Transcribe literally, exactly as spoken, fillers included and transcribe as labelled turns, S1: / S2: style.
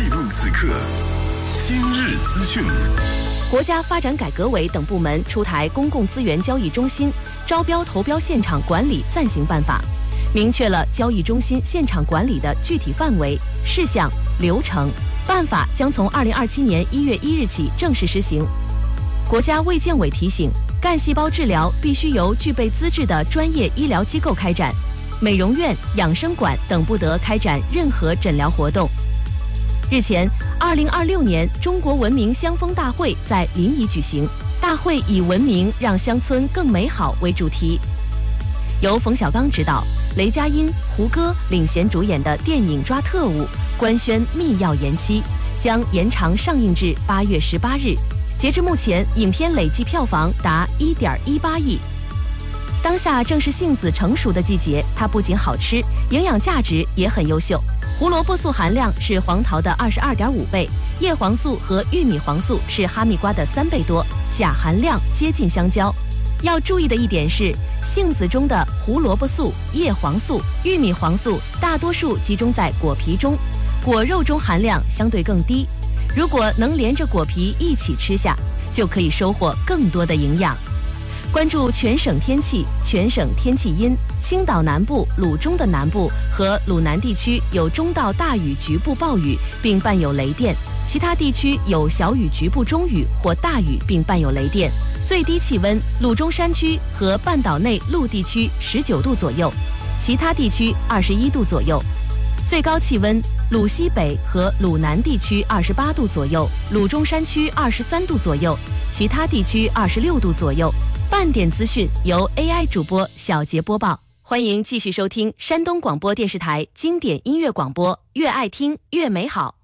S1: 议论此刻，今日资讯。
S2: 国家发展改革委等部门出台《公共资源交易中心招标投标现场管理暂行办法》，明确了交易中心现场管理的具体范围、事项、流程。办法将从二零二七年一月一日起正式实行。国家卫健委提醒，干细胞治疗必须由具备资质的专业医疗机构开展，美容院、养生馆等不得开展任何诊疗活动。日前，二零二六年中国文明乡风大会在临沂举行，大会以文明让乡村更美好为主题。由冯小刚执导，雷佳音、胡歌领衔主演的电影《抓特务》官宣密钥延期，将延长上映至八月十八日。截至目前，影片累计票房达一点一八亿。当下正是杏子成熟的季节，它不仅好吃，营养价值也很优秀。胡萝卜素含量是黄桃的二十二点五倍，叶黄素和玉米黄素是哈密瓜的三倍多，钾含量接近香蕉。要注意的一点是，杏子中的胡萝卜素、叶黄素、玉米黄素大多数集中在果皮中，果肉中含量相对更低。如果能连着果皮一起吃下，就可以收获更多的营养。关注全省天气，全省天气阴，青岛南部、鲁中的南部和鲁南地区有中到大雨局部暴雨，并伴有雷电，其他地区有小雨局部中雨或大雨，并伴有雷电。最低气温，鲁中山区和半岛内陆地区十九度左右，其他地区二十一度左右。最高气温，鲁西北和鲁南地区二十八度左右，鲁中山区二十三度左右，其他地区二十六度左右。半点资讯由 A I 主播小杰播报，欢迎继续收听山东广播电视台经典音乐广播，越爱听越美好。